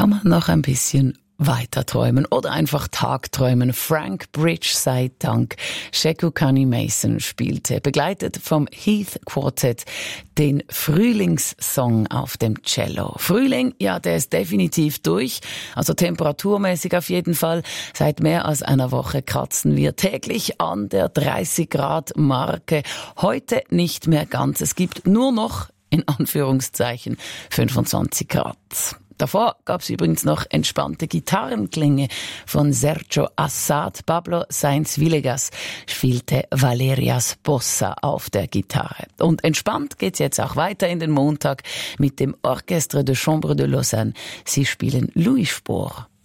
kann man noch ein bisschen weiter träumen oder einfach Tagträumen. Frank Bridge sei Dank. Sheku Kani Mason spielte, begleitet vom Heath Quartet, den Frühlingssong auf dem Cello. Frühling, ja, der ist definitiv durch, also temperaturmäßig auf jeden Fall. Seit mehr als einer Woche kratzen wir täglich an der 30-Grad-Marke. Heute nicht mehr ganz. Es gibt nur noch, in Anführungszeichen, 25 Grad. Davor gab es übrigens noch entspannte Gitarrenklänge von Sergio Assad. Pablo Sainz-Villegas spielte Valerias Bossa auf der Gitarre. Und entspannt geht's jetzt auch weiter in den Montag mit dem Orchestre de Chambre de Lausanne. Sie spielen Louis Spohr.